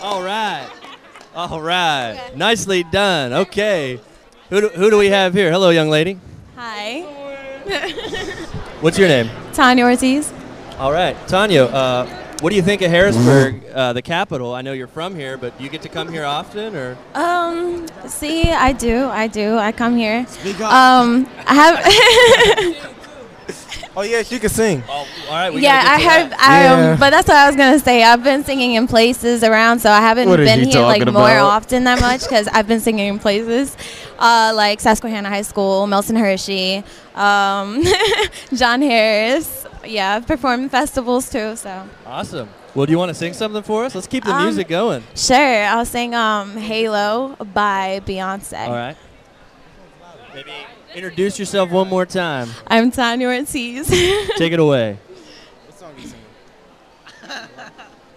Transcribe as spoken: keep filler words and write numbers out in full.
All right. All right. Okay. Nicely done. Okay. Who do, who do we have here? Hello, young lady. Hi. What's your name? Tanya Ortiz. All right. Tanya, uh, what do you think of Harrisburg, uh, the capital? I know you're from here, but do you get to come here often, or? Um, see, I do. I do. I come here. Speak up. Um, I have. Oh, yes, you can sing. Oh, all right. We yeah, gotta I get to heard. that. I, Yeah. um, but that's what I was gonna say. I've been singing in places around, so I haven't What is been he here like talking more about? often that much because I've been singing in places, uh, like Susquehanna High School, Milton Hershey, um, John Harris. Yeah, I've performed in festivals too. So Awesome. Well, do you want to sing something for us? Let's keep the Um, music going. sure, I'll sing um, "Halo" by Beyonce. All right. Maybe introduce yourself one more time. I'm Tanya Ortiz. Take it away. What song you singing?